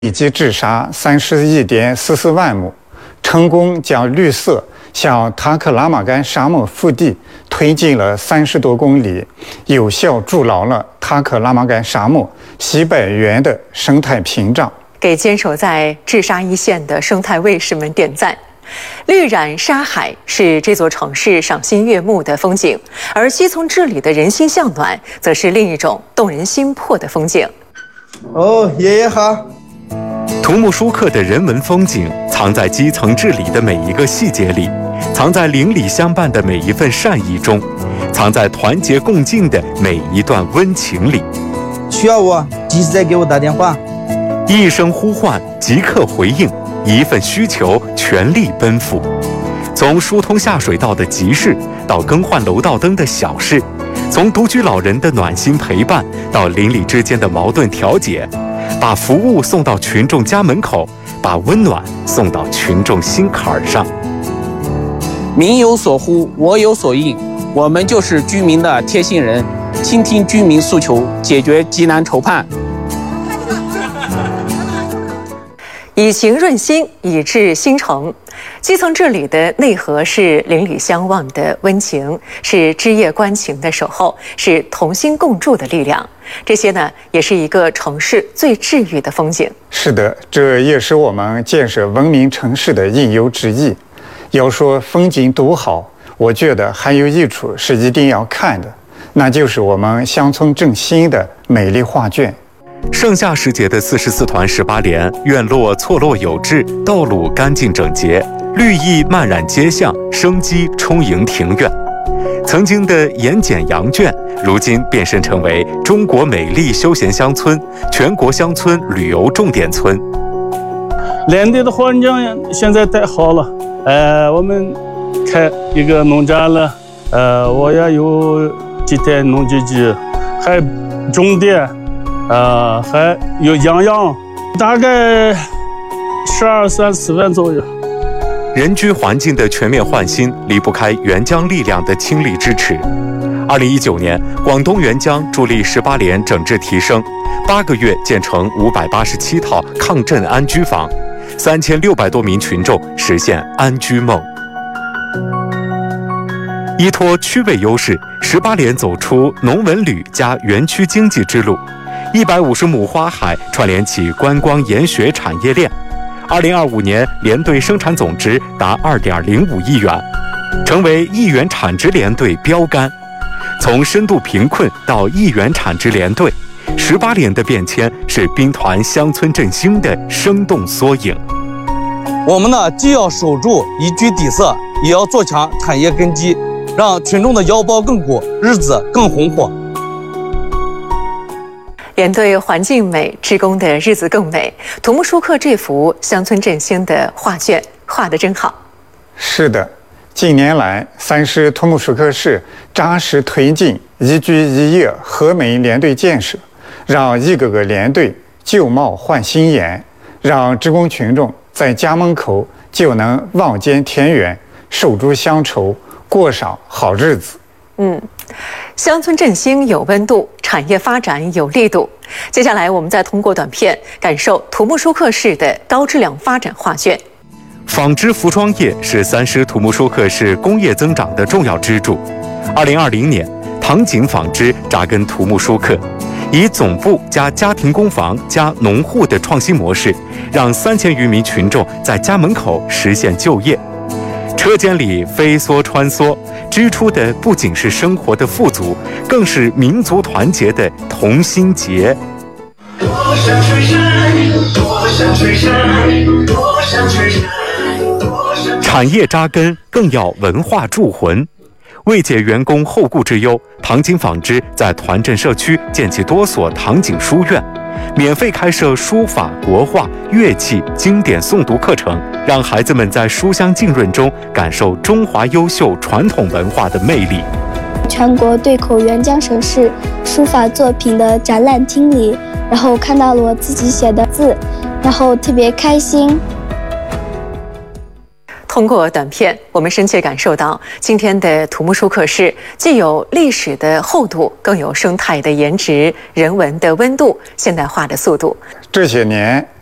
累计治沙31.44万亩，成功将绿色向塔克拉玛干沙漠腹地推进了30多公里，有效筑牢了塔克拉玛干沙漠西北缘的生态屏障， 给坚守在治沙一线的生态卫士们点赞。绿染沙海是这座城市赏心悦目的风景，而基层治理的人心向暖，则是另一种动人心魄的风景。 哦，爷爷好。 图木舒克的人文风景藏在基层治理的每一个细节里，藏在邻里相伴的每一份善意中，藏在团结共进的每一段温情里。 需要我，及时再给我打电话。 一声呼唤，即刻回应；一份需求，全力奔赴。从疏通下水道的急事，到更换楼道灯的小事；从独居老人的暖心陪伴，到邻里之间的矛盾调解，把服务送到群众家门口，把温暖送到群众心坎上。 民有所呼，我有所应，我们就是居民的贴心人，倾听居民诉求，解决急难愁盼。 以情润心，以治心诚。基层治理的内核是邻里相望的温情，是枝叶关情的守候，是同心共筑的力量。这些呢，也是一个城市最治愈的风景。 是的，这也是我们建设文明城市的应有之义。要说风景多好，我觉得还有一处是一定要看的，那就是我们乡村振兴的美丽画卷。 盛夏时节的44团18连，院落错落有致，道路干净整洁，绿意漫染街巷，生机充盈庭院。曾经的盐碱羊圈，如今变身成为中国美丽休闲乡村、全国乡村旅游重点村。 连地的环境现在太好了，我们开一个农站了，我也有几台农机具，还种地。还有养羊，大概12-14万左右。 人居环境的全面换新离不开援疆力量的倾力支持。2019年，广东援疆助力18连整治提升，8个月建成587套抗震安居房，3600多名群众实现安居梦。依托区位优势，18连走出农文旅加园区经济之路。150亩花海串联起观光研学产业链，2025年连队生产总值达2.05亿元，成为1元产值连队标杆。从深度贫困到1元产值连队，18连的变迁是兵团乡村振兴的生动缩影。 我们呢，既要守住宜居底色，也要做强产业根基，让群众的腰包更鼓，日子更红火。 连队环境美，职工的日子更美。图木舒克这幅乡村振兴的画卷画得真好。 是的，近年来，三市图木舒克市扎实推进宜居宜业和美连队建设，让一个个连队旧貌换新颜，让职工群众在家门口就能望见田园，手足乡愁，过上好日子。 乡村振兴有温度，产业发展有力度。接下来，我们再通过短片感受图木舒克市的高质量发展画卷。 纺织服装业是三师图木舒克市工业增长的重要支柱。2020年，唐井纺织扎根图木舒克，以总部加家庭工坊加农户的创新模式，让3000余名群众在家门口实现就业。车间里飞梭穿梭，织出的不仅是生活的富足，更是民族团结的同心结。多想吹山，多想吹山，多想吹山。产业扎根更要文化铸魂。为解员工后顾之忧，唐井纺织在团镇社区建起多所唐井书院，免费开设书法、国画、乐器、经典诵读课程，让孩子们在书香浸润中感受中华优秀传统文化的魅力。 全国对口援疆省市书法作品的展览厅里，然后看到了我自己写的字，然后特别开心。 通过短片，我们深切感受到今天的图木舒克市既有历史的厚度，更有生态的颜值、人文的温度、现代化的速度。 这些年，